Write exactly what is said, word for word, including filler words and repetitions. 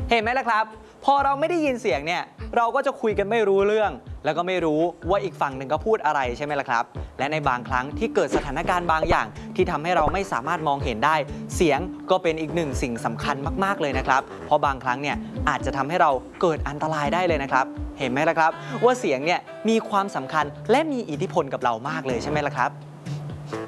เห็นไหมล่ะครับพอเราไม่ได้ยินเสียงเนี่ยเราก็จะคุยกันไม่รู้เรื่องแล้วก็ไม่รู้ว่าอีกฝั่งหนึ่งก็พูดอะไรใช่ไหมล่ะครับและในบางครั้งที่เกิดสถานการณ์บางอย่างที่ทำให้เราไม่สามารถมองเห็นได้เสียงก็เป็นอีกหนึ่งสิ่งสำคัญมากๆเลยนะครับเพราะบางครั้งเนี่ยอาจจะทำให้เราเกิดอันตรายได้เลยนะครับเห็นไหมล่ะครับว่าเสียงเนี่ยมีความสำคัญและมีอิทธิพลกับเรามากเลยใช่ไหมล่ะครับ